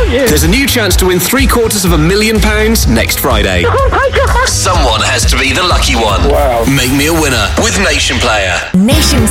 There's a new chance to win £750,000 next Friday. Oh my God. Someone has to be the lucky one. Wow. Make me a winner with Nation Player. Nation